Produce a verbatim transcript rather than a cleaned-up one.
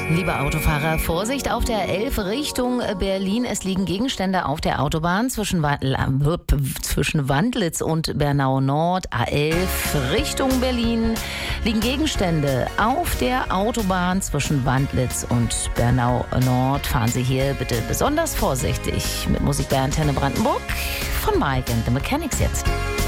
Liebe Autofahrer, Vorsicht auf der elf Richtung Berlin. Es liegen Gegenstände auf der Autobahn zwischen, zwischen Wandlitz und Bernau Nord. A elf Richtung Berlin liegen Gegenstände auf der Autobahn zwischen Wandlitz und Bernau Nord. Fahren Sie hier bitte besonders vorsichtig. Mit Musik bei Antenne Brandenburg von Mike and the Mechanics jetzt.